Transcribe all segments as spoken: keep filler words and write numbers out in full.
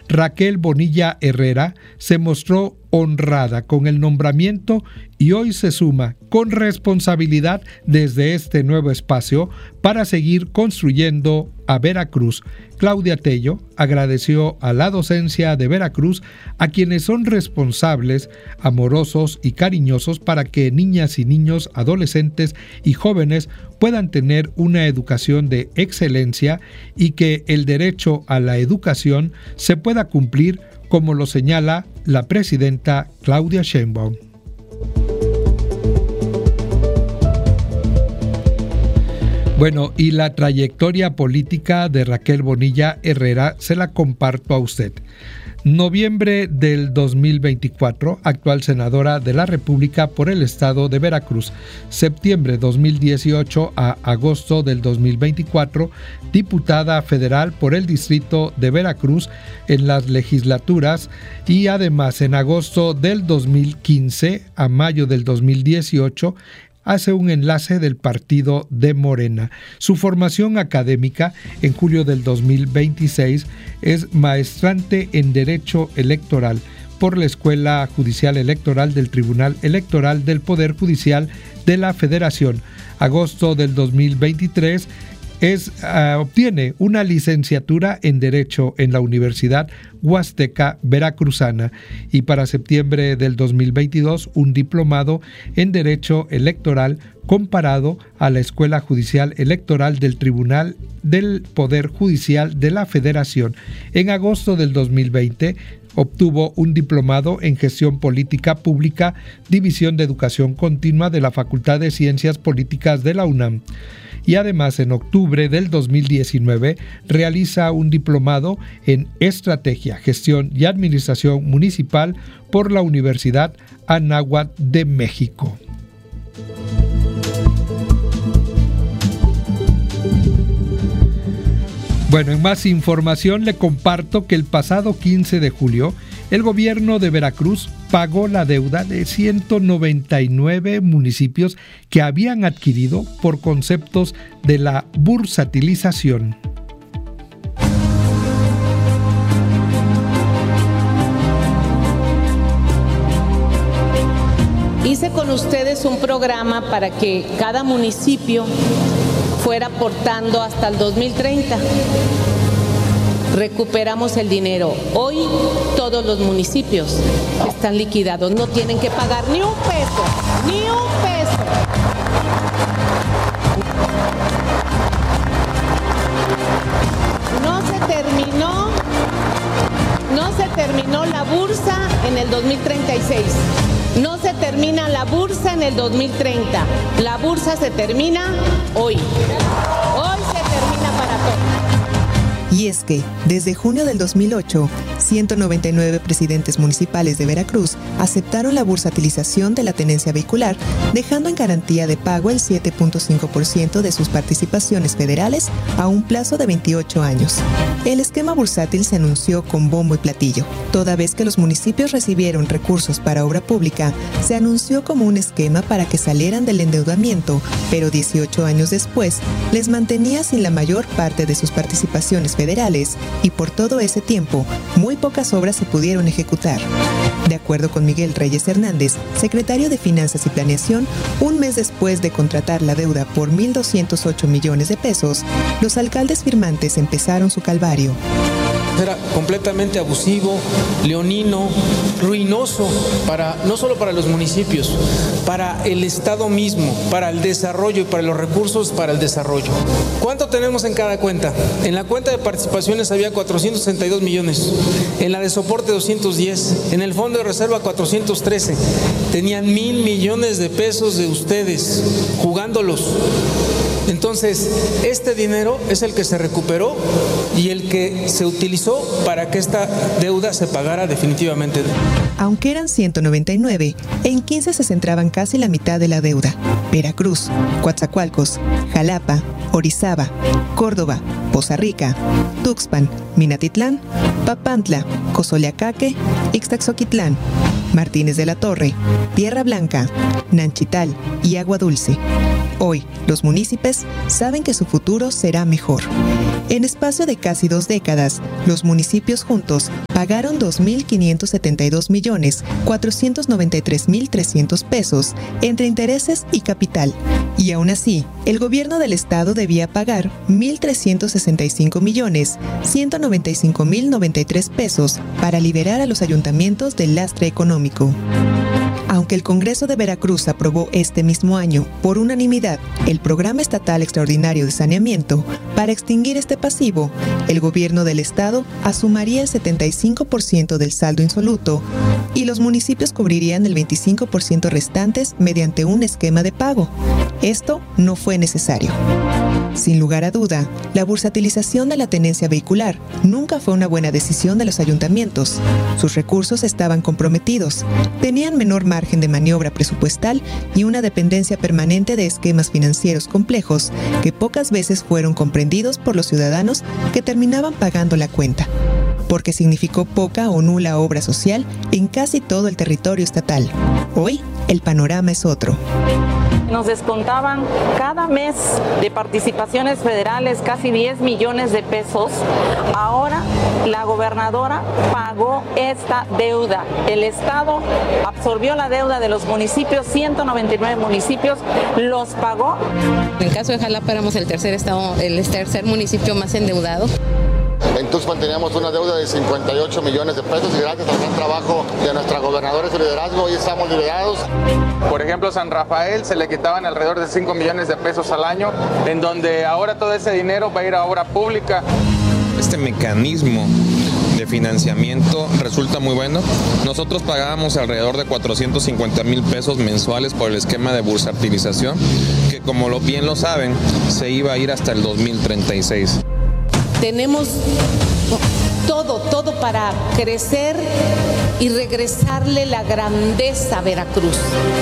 Raquel Bonilla Herrera se mostró honrada con el nombramiento y hoy se suma con responsabilidad desde este nuevo espacio para seguir construyendo a Veracruz. Claudia Tello agradeció a la docencia de Veracruz, a quienes son responsables, amorosos y cariñosos para que niñas y niños, adolescentes y jóvenes puedan tener una educación de excelencia y que el derecho a la educación se pueda cumplir, como lo señala la presidenta Claudia Sheinbaum. Bueno, y la trayectoria política de Raquel Bonilla Herrera se la comparto a usted. Noviembre del dos mil veinticuatro, actual senadora de la República por el estado de Veracruz. Septiembre dos mil dieciocho a agosto del dos mil veinticuatro, diputada federal por el distrito de Veracruz en las legislaturas, y además en agosto del dos mil quince a mayo del dos mil dieciocho, hace un enlace del partido de Morena. Su formación académica en julio del dos mil veintiséis es maestrante en Derecho Electoral por la Escuela Judicial Electoral del Tribunal Electoral del Poder Judicial de la Federación. Agosto del dos mil veintitrés es, uh, obtiene una licenciatura en Derecho en la Universidad Huasteca Veracruzana, y para septiembre del dos mil veintidós un diplomado en Derecho Electoral comparado a la Escuela Judicial Electoral del Tribunal del Poder Judicial de la Federación. En agosto del dos mil veinte obtuvo un diplomado en Gestión Política Pública, División de Educación Continua de la Facultad de Ciencias Políticas de la UNAM. Y además en octubre del dos mil diecinueve realiza un diplomado en Estrategia, Gestión y Administración Municipal por la Universidad Anáhuac de México. Bueno, en más información le comparto que el pasado quince de julio el gobierno de Veracruz pagó la deuda de ciento noventa y nueve municipios que habían adquirido por conceptos de la bursatilización. Hice con ustedes un programa para que cada municipio fuera aportando hasta el dos mil treinta. Recuperamos el dinero. Hoy todos los municipios están liquidados, no tienen que pagar ni un peso, ni un peso. No se terminó, no se terminó la bursa en el dos mil treinta y seis. No se termina la bursa en el dos mil treinta. La bursa se termina hoy. Hoy se termina para todos. Y es que, desde junio del dos mil ocho, ciento noventa y nueve presidentes municipales de Veracruz aceptaron la bursatilización de la tenencia vehicular, dejando en garantía de pago el siete punto cinco por ciento de sus participaciones federales a un plazo de veintiocho años. El esquema bursátil se anunció con bombo y platillo. Toda vez que los municipios recibieron recursos para obra pública, se anunció como un esquema para que salieran del endeudamiento, pero dieciocho años después les mantenía sin la mayor parte de sus participaciones federales, y por todo ese tiempo, muy pocas obras se pudieron ejecutar. De acuerdo con Miguel Reyes Hernández, secretario de Finanzas y Planeación, un mes después de contratar la deuda por mil doscientos ocho millones de pesos, los alcaldes firmantes empezaron su calvario. Era completamente abusivo, leonino, ruinoso, para, no solo para los municipios, para el Estado mismo, para el desarrollo y para los recursos para el desarrollo. ¿Cuánto tenemos en cada cuenta? En la cuenta de participaciones había cuatrocientos sesenta y dos millones, en la de soporte doscientos diez, en el fondo de reserva cuatrocientos trece. Tenían mil millones de pesos de ustedes jugándolos. Entonces, este dinero es el que se recuperó y el que se utilizó para que esta deuda se pagara definitivamente. Aunque eran ciento noventa y nueve, en quince se centraban casi la mitad de la deuda. Veracruz, Coatzacoalcos, Jalapa, Orizaba, Córdoba, Poza Rica, Tuxpan, Minatitlán, Papantla, Cozoleacaque, Ixtaxoquitlán, Martínez de la Torre, Tierra Blanca, Nanchital y Agua Dulce. Hoy, los municipios saben que su futuro será mejor. En espacio de casi dos décadas, los municipios juntos pagaron dos mil quinientos setenta y dos millones cuatrocientos noventa y tres mil trescientos pesos entre intereses y capital. Y aún así, el gobierno del estado debía pagar mil trescientos sesenta y cinco millones ciento noventa y cinco mil noventa y tres pesos para liberar a los ayuntamientos del lastre económico. Aunque el Congreso de Veracruz aprobó este mismo año, por unanimidad, el Programa Estatal Extraordinario de Saneamiento, para extinguir este pasivo, el gobierno del estado asumiría el setenta y cinco por ciento del saldo insoluto y los municipios cubrirían el veinticinco por ciento restantes mediante un esquema de pago. Esto no fue necesario. Sin lugar a duda, la bursatilización de la tenencia vehicular nunca fue una buena decisión de los ayuntamientos. Sus recursos estaban comprometidos, tenían menor margen de maniobra presupuestal y una dependencia permanente de esquemas financieros complejos que pocas veces fueron comprendidos por los ciudadanos que terminaban pagando la cuenta, porque significó poca o nula obra social en casi todo el territorio estatal. Hoy, el panorama es otro. Nos descontaban cada mes de participaciones federales casi diez millones de pesos. Ahora la gobernadora pagó esta deuda. El Estado absorbió la deuda de los municipios, ciento noventa y nueve municipios, los pagó. En el caso de Jalapa éramos el tercer estado, el tercer municipio más endeudado. En Tuxpan teníamos una deuda de cincuenta y ocho millones de pesos y gracias al gran trabajo de nuestra gobernadora y su liderazgo hoy estamos liberados. Por ejemplo, San Rafael se le quitaban alrededor de cinco millones de pesos al año, en donde ahora todo ese dinero va a ir a obra pública. Este mecanismo de financiamiento resulta muy bueno. Nosotros pagábamos alrededor de cuatrocientos cincuenta mil pesos mensuales por el esquema de bursatilización, que como lo bien lo saben, se iba a ir hasta el dos mil treinta y seis. Tenemos todo, todo para crecer y regresarle la grandeza a Veracruz.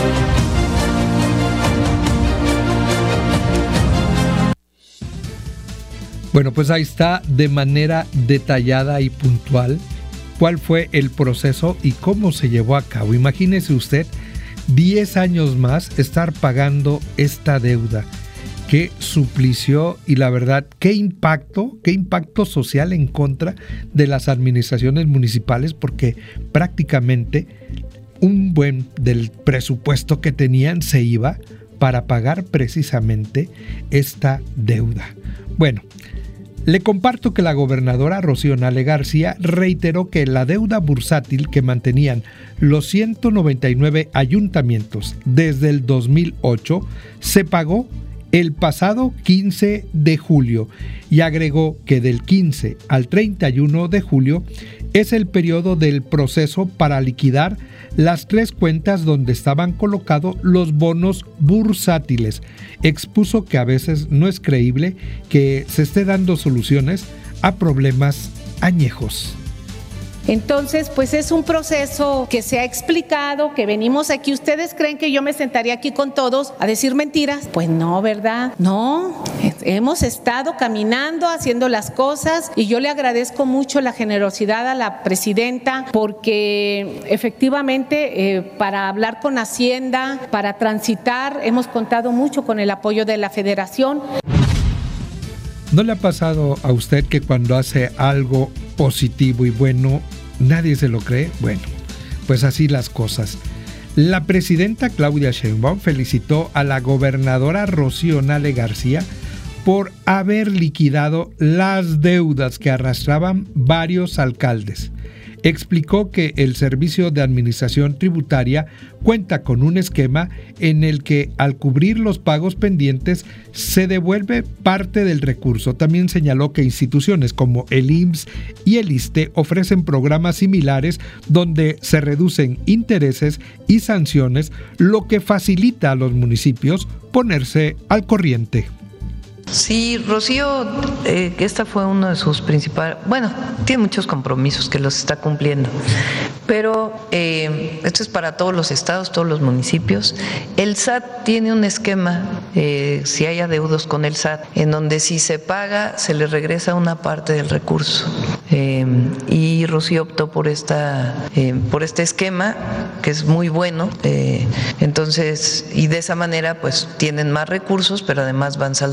Bueno, pues ahí está de manera detallada y puntual cuál fue el proceso y cómo se llevó a cabo. Imagínese usted diez años más estar pagando esta deuda. Qué suplicio y la verdad, qué impacto, qué impacto social en contra de las administraciones municipales, porque prácticamente un buen del presupuesto que tenían se iba para pagar precisamente esta deuda. Bueno, le comparto que la gobernadora Rocío Nale García reiteró que la deuda bursátil que mantenían los ciento noventa y nueve ayuntamientos desde el dos mil ocho se pagó el pasado quince de julio y agregó que del quince al treinta y uno de julio es el periodo del proceso para liquidar las tres cuentas donde estaban colocados los bonos bursátiles. Expuso que a veces no es creíble que se esté dando soluciones a problemas añejos. Entonces, pues es un proceso que se ha explicado, que venimos aquí. ¿Ustedes creen que yo me sentaría aquí con todos a decir mentiras? Pues no, ¿verdad? No, hemos estado caminando, haciendo las cosas y yo le agradezco mucho la generosidad a la presidenta porque efectivamente eh, para hablar con Hacienda, para transitar, hemos contado mucho con el apoyo de la Federación. ¿No le ha pasado a usted que cuando hace algo positivo y bueno, nadie se lo cree? Bueno, pues así las cosas. La presidenta Claudia Sheinbaum felicitó a la gobernadora Rocío Nale García por haber liquidado las deudas que arrastraban varios alcaldes. Explicó que el Servicio de Administración Tributaria cuenta con un esquema en el que al cubrir los pagos pendientes se devuelve parte del recurso. También señaló que instituciones como el I M S S y el ISSSTE ofrecen programas similares donde se reducen intereses y sanciones, lo que facilita a los municipios ponerse al corriente. Sí, Rocío, eh, esta fue uno de sus principales, bueno, tiene muchos compromisos que los está cumpliendo, pero eh, esto es para todos los estados, todos los municipios. El S A T tiene un esquema, eh, si hay adeudos con el S A T, en donde si se paga se le regresa una parte del recurso. Eh, y Rocío optó por esta, eh, por este esquema que es muy bueno. Eh, entonces, y de esa manera, pues tienen más recursos, pero además van saldando sus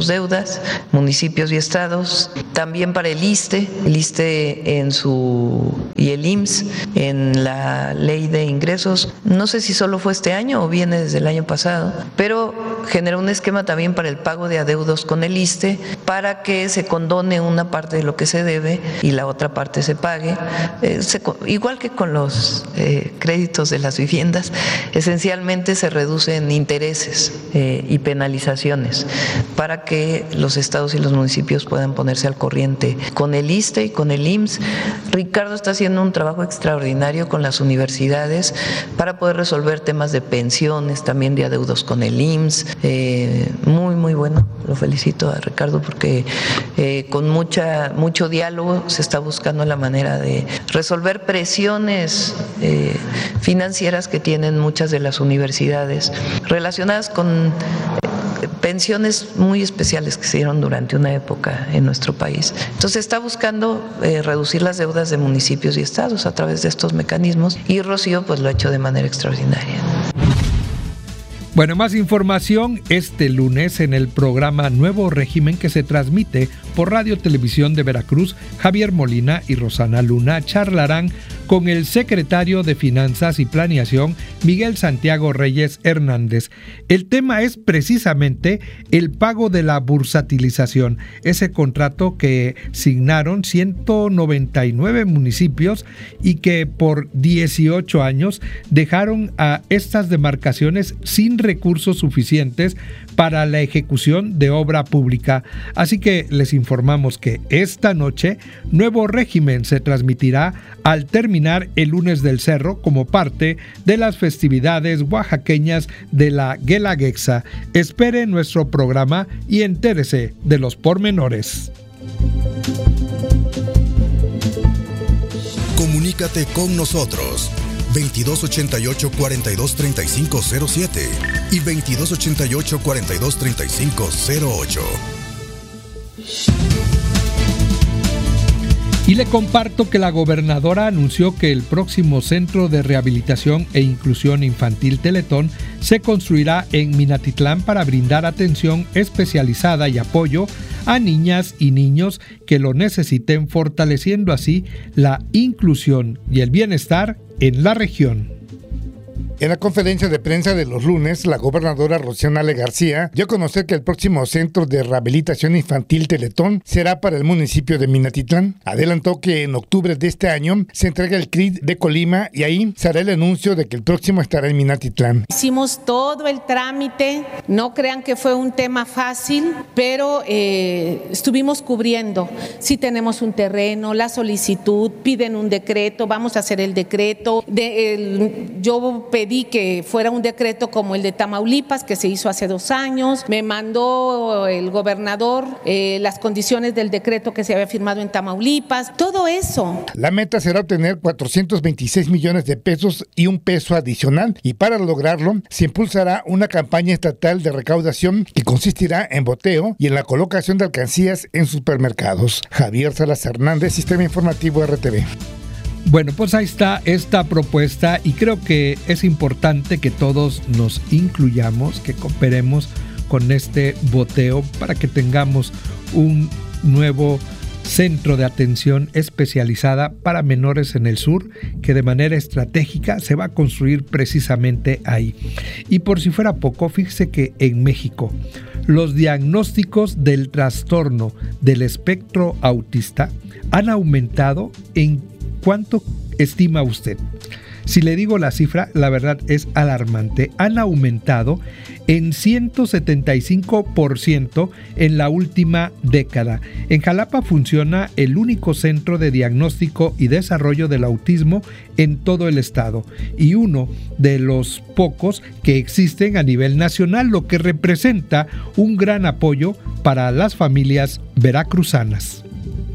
sus deudas, municipios y estados, también para el ISSSTE, el ISSSTE en su y el I M S S en la ley de ingresos, no sé si solo fue este año o viene desde el año pasado, pero generó un esquema también para el pago de adeudos con el ISSSTE para que se condone una parte de lo que se debe y la otra parte se pague, eh, se, igual que con los eh, créditos de las viviendas, esencialmente se reducen intereses eh, y penalizaciones para que los estados y los municipios puedan ponerse al corriente con el ISSSTE y con el I M S S. Ricardo está haciendo un trabajo extraordinario con las universidades para poder resolver temas de pensiones, también de adeudos con el I M S S. Eh, muy, muy bueno. Lo felicito a Ricardo porque eh, con mucha, mucho diálogo se está buscando la manera de resolver presiones eh, financieras que tienen muchas de las universidades relacionadas con pensiones muy especiales que se dieron durante una época en nuestro país. Entonces está buscando eh, reducir las deudas de municipios y estados a través de estos mecanismos y Rocío pues lo ha hecho de manera extraordinaria. Bueno, más información este lunes en el programa Nuevo Régimen que se transmite por Radio Televisión de Veracruz. Javier Molina y Rosana Luna charlarán con el secretario de Finanzas y Planeación, Miguel Santiago Reyes Hernández. El tema es precisamente el pago de la bursatilización, ese contrato que signaron ciento noventa y nueve municipios y que por dieciocho años dejaron a estas demarcaciones sin recursos suficientes para la ejecución de obra pública. Así que les informamos que esta noche Nuevo Régimen se transmitirá al terminar el Lunes del Cerro como parte de las festividades oaxaqueñas de la Guelaguetza. Espere nuestro programa y entérese de los pormenores. Comunícate con nosotros veintidós ochenta y ocho, cuarenta y dos, treinta y cinco cero siete y veintidós ochenta y ocho, cuarenta y dos, treinta y cinco cero ocho. Y le comparto que la gobernadora anunció que el próximo Centro de Rehabilitación e Inclusión Infantil Teletón se construirá en Minatitlán para brindar atención especializada y apoyo a niñas y niños que lo necesiten, fortaleciendo así la inclusión y el bienestar en la región. En la conferencia de prensa de los lunes, la gobernadora Rocío Nale García dio a conocer que el próximo Centro de Rehabilitación Infantil Teletón será para el municipio de Minatitlán. Adelantó que en octubre de este año se entrega el C R I D de Colima y ahí se hará el anuncio de que el próximo estará en Minatitlán. Hicimos todo el trámite, no crean que fue un tema fácil, pero eh, estuvimos cubriendo. Si tenemos un terreno, la solicitud, piden un decreto, vamos a hacer el decreto. De, el, yo pedí Pedí que fuera un decreto como el de Tamaulipas, que se hizo hace dos años. Me mandó el gobernador eh, las condiciones del decreto que se había firmado en Tamaulipas. Todo eso. La meta será obtener cuatrocientos veintiséis millones de pesos y un peso adicional. Y para lograrlo, se impulsará una campaña estatal de recaudación que consistirá en boteo y en la colocación de alcancías en supermercados. Javier Salas Hernández, Sistema Informativo R T V. Bueno, pues ahí está esta propuesta y creo que es importante que todos nos incluyamos, que cooperemos con este boteo para que tengamos un nuevo centro de atención especializada para menores en el sur, que de manera estratégica se va a construir precisamente ahí. Y por si fuera poco, fíjese que en México los diagnósticos del trastorno del espectro autista han aumentado en ¿cuánto estima usted? Si le digo la cifra, la verdad es alarmante. Han aumentado en ciento setenta y cinco por ciento en la última década. En Jalapa funciona el único centro de diagnóstico y desarrollo del autismo en todo el estado y uno de los pocos que existen a nivel nacional, lo que representa un gran apoyo para las familias veracruzanas.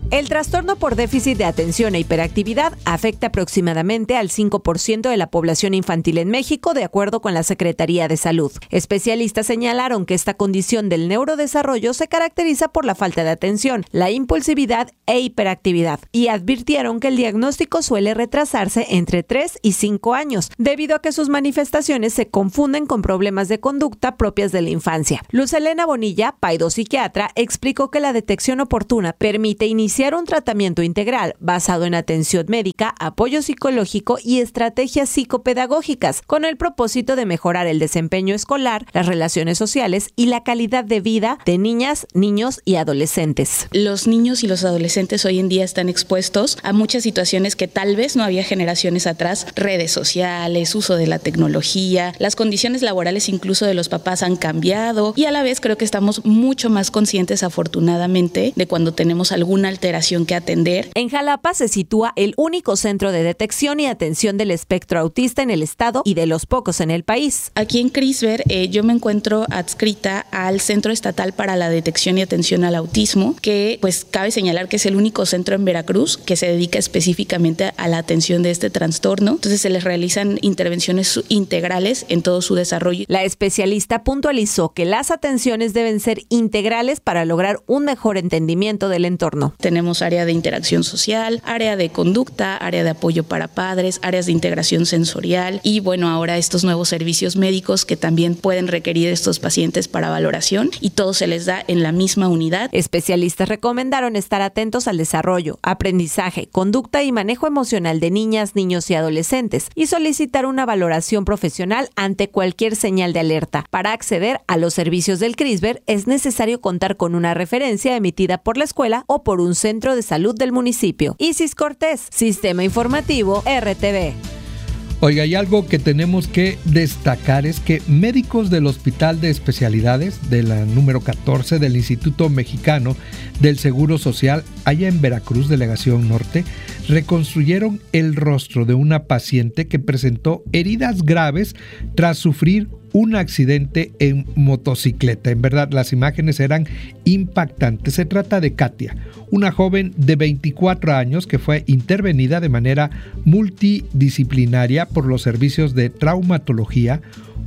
El trastorno por déficit de atención e hiperactividad afecta aproximadamente al cinco por ciento de la población infantil en México, de acuerdo con la Secretaría de Salud. Especialistas señalaron que esta condición del neurodesarrollo se caracteriza por la falta de atención, la impulsividad e hiperactividad, y advirtieron que el diagnóstico suele retrasarse entre tres y cinco años, debido a que sus manifestaciones se confunden con problemas de conducta propias de la infancia. Luz Elena Bonilla, paidopsiquiatra, explicó que la detección oportuna permite iniciar un tratamiento integral basado en atención médica, apoyo psicológico y estrategias psicopedagógicas, con el propósito de mejorar el desempeño escolar, las relaciones sociales y la calidad de vida de niñas, niños y adolescentes. Los niños y los adolescentes hoy en día están expuestos a muchas situaciones que tal vez no había generaciones atrás: redes sociales, uso de la tecnología, las condiciones laborales incluso de los papás han cambiado, y a la vez creo que estamos mucho más conscientes, afortunadamente, de cuando tenemos alguna alteración que atender. En Jalapa se sitúa el único centro de detección y atención del espectro autista en el estado y de los pocos en el país. Aquí en CRISVR eh, yo me encuentro adscrita al Centro Estatal para la Detección y Atención al Autismo, que pues cabe señalar que es el único centro en Veracruz que se dedica específicamente a la atención de este trastorno. Entonces se les realizan intervenciones integrales en todo su desarrollo. La especialista puntualizó que las atenciones deben ser integrales para lograr un mejor entendimiento del entorno. Tenemos área de interacción social, área de conducta, área de apoyo para padres, áreas de integración sensorial y bueno, ahora estos nuevos servicios médicos que también pueden requerir estos pacientes para valoración, y todo se les da en la misma unidad. Especialistas recomendaron estar atentos al desarrollo, aprendizaje, conducta y manejo emocional de niñas, niños y adolescentes, y solicitar una valoración profesional ante cualquier señal de alerta. Para acceder a los servicios del CRISVR es necesario contar con una referencia emitida por la escuela o por un centro de salud del municipio. Isis Cortés, Sistema Informativo R T V. Oiga, y algo que tenemos que destacar es que médicos del Hospital de Especialidades de la número catorce del Instituto Mexicano del Seguro Social, allá en Veracruz, Delegación Norte, reconstruyeron el rostro de una paciente que presentó heridas graves tras sufrir un accidente en motocicleta. En verdad, las imágenes eran impactantes. Se trata de Katia, una joven de veinticuatro años que fue intervenida de manera multidisciplinaria por los servicios de traumatología,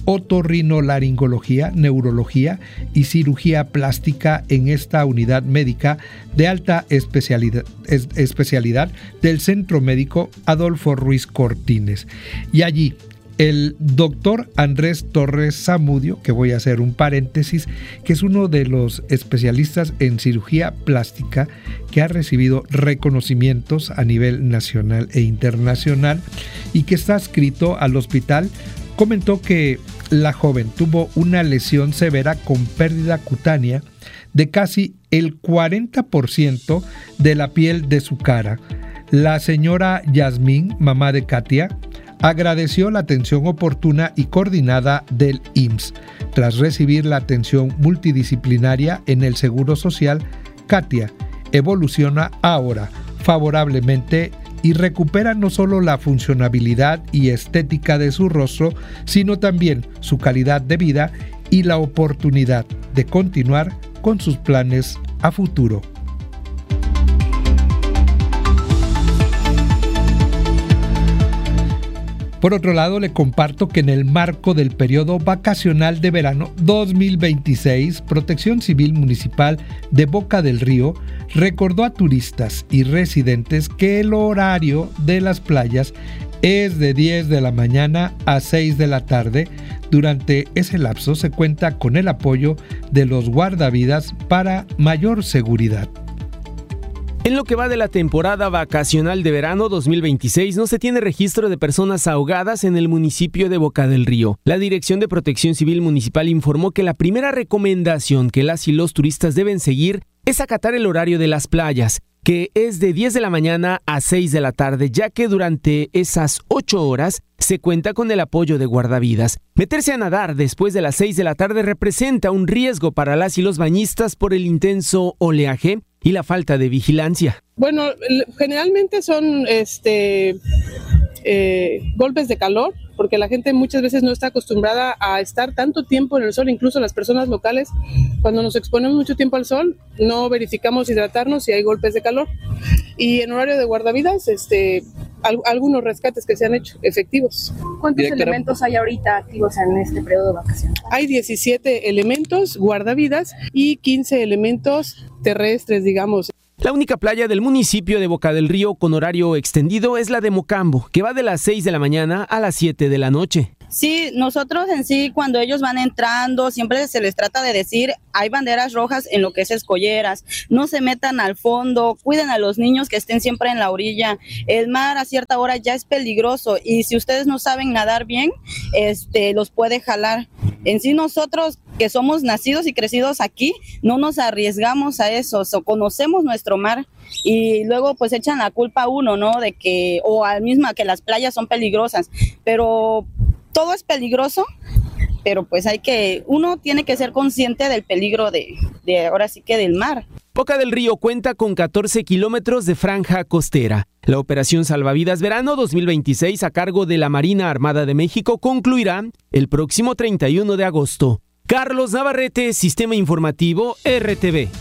otorrinolaringología, neurología y cirugía plástica en esta unidad médica de alta especialidad, es, especialidad del Centro Médico Adolfo Ruiz Cortines. Y allí el doctor Andrés Torres Zamudio, que voy a hacer un paréntesis, que es uno de los especialistas en cirugía plástica que ha recibido reconocimientos a nivel nacional e internacional y que está adscrito al hospital, comentó que la joven tuvo una lesión severa con pérdida cutánea de casi el cuarenta por ciento de la piel de su cara. La señora Yasmín, mamá de Katia, agradeció la atención oportuna y coordinada del I M S S. Tras recibir la atención multidisciplinaria en el Seguro Social, Katia evoluciona ahora favorablemente y recupera no solo la funcionabilidad y estética de su rostro, sino también su calidad de vida y la oportunidad de continuar con sus planes a futuro. Por otro lado, le comparto que en el marco del periodo vacacional de verano dos mil veintiséis, Protección Civil Municipal de Boca del Río recordó a turistas y residentes que el horario de las playas es de diez de la mañana a seis de la tarde. Durante ese lapso se cuenta con el apoyo de los guardavidas para mayor seguridad. En lo que va de la temporada vacacional de verano dos mil veintiséis, no se tiene registro de personas ahogadas en el municipio de Boca del Río. La Dirección de Protección Civil Municipal informó que la primera recomendación que las y los turistas deben seguir es acatar el horario de las playas, que es de diez de la mañana a seis de la tarde, ya que durante esas ocho horas se cuenta con el apoyo de guardavidas. Meterse a nadar después de las seis de la tarde representa un riesgo para las y los bañistas por el intenso oleaje y la falta de vigilancia. Bueno, generalmente son este, eh, golpes de calor, porque la gente muchas veces no está acostumbrada a estar tanto tiempo en el sol, incluso las personas locales, cuando nos exponemos mucho tiempo al sol, no verificamos hidratarnos si hay golpes de calor. Y en horario de guardavidas, este, al, algunos rescates que se han hecho efectivos. ¿Cuántos Directora, elementos hay ahorita activos en este periodo de vacaciones? Hay diecisiete elementos guardavidas y quince elementos terrestres, digamos. La única playa del municipio de Boca del Río con horario extendido es la de Mocambo, que va de las seis de la mañana a las siete de la noche. Sí, nosotros en sí, cuando ellos van entrando, siempre se les trata de decir, hay banderas rojas en lo que es escolleras, no se metan al fondo, cuiden a los niños que estén siempre en la orilla. El mar a cierta hora ya es peligroso y si ustedes no saben nadar bien, este, los puede jalar. En sí nosotros que somos nacidos y crecidos aquí, no nos arriesgamos a eso, so, conocemos nuestro mar y luego pues echan la culpa a uno, ¿no? De que, o al mismo que las playas son peligrosas, pero todo es peligroso, pero pues hay que, uno tiene que ser consciente del peligro de, de ahora sí que del mar. Boca del Río cuenta con catorce kilómetros de franja costera. La operación Salvavidas Verano dos mil veintiséis a cargo de la Marina Armada de México concluirá el próximo treinta y uno de agosto. Carlos Navarrete, Sistema Informativo R T V.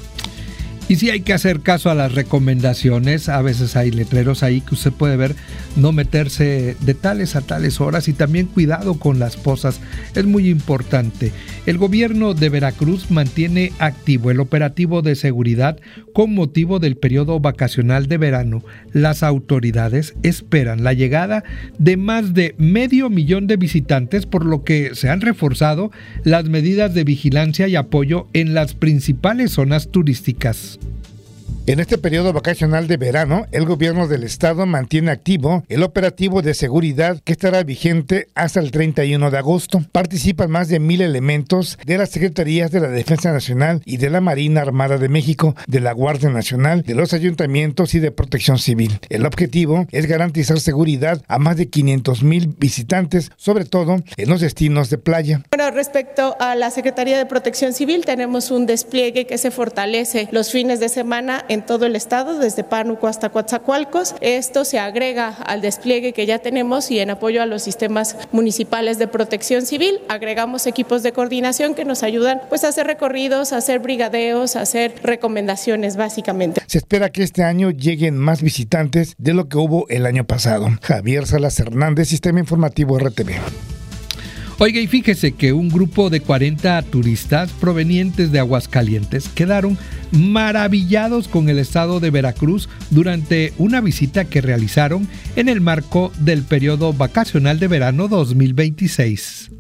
Y sí hay que hacer caso a las recomendaciones, a veces hay letreros ahí que usted puede ver, no meterse de tales a tales horas y también cuidado con las pozas, es muy importante. El gobierno de Veracruz mantiene activo el operativo de seguridad con motivo del periodo vacacional de verano. Las autoridades esperan la llegada de más de medio millón de visitantes, por lo que se han reforzado las medidas de vigilancia y apoyo en las principales zonas turísticas. En este periodo vacacional de verano, el gobierno del estado mantiene activo el operativo de seguridad que estará vigente hasta el treinta y uno de agosto. Participan más de mil elementos de las Secretarías de la Defensa Nacional y de la Marina Armada de México, de la Guardia Nacional, de los ayuntamientos y de Protección Civil. El objetivo es garantizar seguridad a más de quinientos mil visitantes, sobre todo en los destinos de playa. Bueno, respecto a la Secretaría de Protección Civil, tenemos un despliegue que se fortalece los fines de semana en todo el estado, desde Pánuco hasta Coatzacoalcos. Esto se agrega al despliegue que ya tenemos y en apoyo a los sistemas municipales de protección civil, agregamos equipos de coordinación que nos ayudan pues a hacer recorridos, a hacer brigadeos, a hacer recomendaciones básicamente. Se espera que este año lleguen más visitantes de lo que hubo el año pasado. Javier Salas Hernández, Sistema Informativo R T V. Oiga, y fíjese que un grupo de cuarenta turistas provenientes de Aguascalientes quedaron maravillados con el estado de Veracruz durante una visita que realizaron en el marco del periodo vacacional de verano dos mil veintiséis.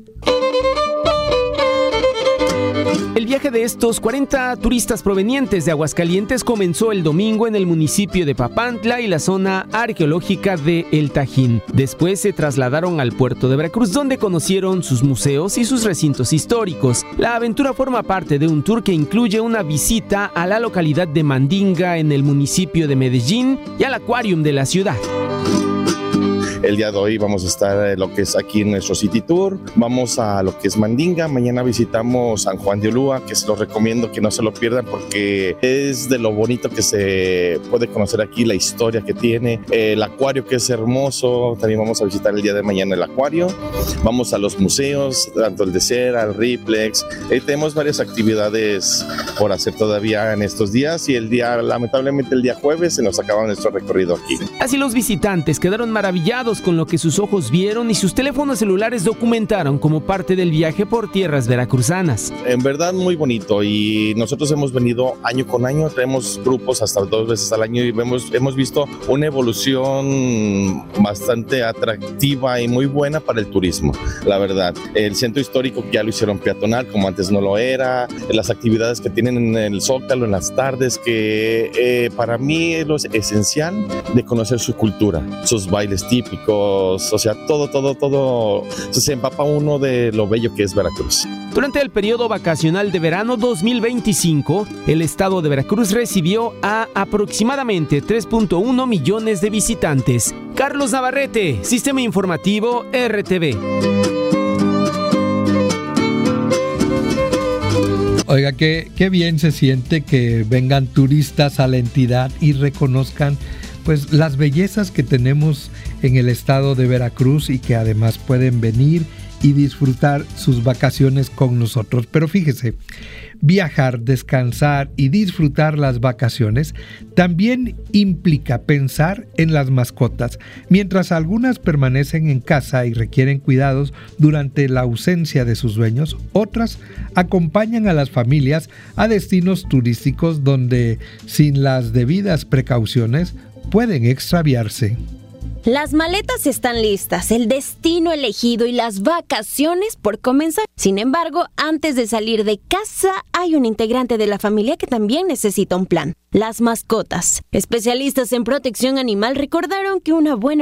El viaje de estos cuarenta turistas provenientes de Aguascalientes comenzó el domingo en el municipio de Papantla y la zona arqueológica de El Tajín. Después se trasladaron al puerto de Veracruz, donde conocieron sus museos y sus recintos históricos. La aventura forma parte de un tour que incluye una visita a la localidad de Mandinga en el municipio de Medellín y al acuarium de la ciudad. El día de hoy vamos a estar en lo que es aquí en nuestro City Tour, vamos a lo que es Mandinga, mañana visitamos San Juan de Ulúa, que se los recomiendo que no se lo pierdan porque es de lo bonito que se puede conocer aquí, la historia que tiene, el acuario que es hermoso, también vamos a visitar el día de mañana el acuario, vamos a los museos, tanto el de Cera, el Riplex, eh, tenemos varias actividades por hacer todavía en estos días y el día, lamentablemente el día jueves se nos acaba nuestro recorrido aquí. Así los visitantes quedaron maravillados con lo que sus ojos vieron y sus teléfonos celulares documentaron como parte del viaje por tierras veracruzanas. En verdad muy bonito y nosotros hemos venido año con año, traemos grupos hasta dos veces al año y vemos, hemos visto una evolución bastante atractiva y muy buena para el turismo, la verdad. El centro histórico ya lo hicieron peatonal como antes no lo era, las actividades que tienen en el Zócalo en las tardes que eh, para mí es lo esencial de conocer su cultura, sus bailes típicos, o sea, todo, todo, todo se empapa uno de lo bello que es Veracruz. Durante el periodo vacacional de verano dos mil veinticinco, el estado de Veracruz recibió a aproximadamente tres punto uno millones de visitantes. Carlos Navarrete, Sistema Informativo R T V. Oiga, qué, qué bien se siente que vengan turistas a la entidad y reconozcan pues las bellezas que tenemos en el estado de Veracruz y que además pueden venir y disfrutar sus vacaciones con nosotros. Pero fíjese, viajar, descansar y disfrutar las vacaciones también implica pensar en las mascotas. Mientras algunas permanecen en casa y requieren cuidados durante la ausencia de sus dueños, otras acompañan a las familias a destinos turísticos donde, sin las debidas precauciones, pueden extraviarse. Las maletas están listas, el destino elegido y las vacaciones por comenzar. Sin embargo, antes de salir de casa, hay un integrante de la familia que también necesita un plan: las mascotas. Especialistas en protección animal recordaron que una buena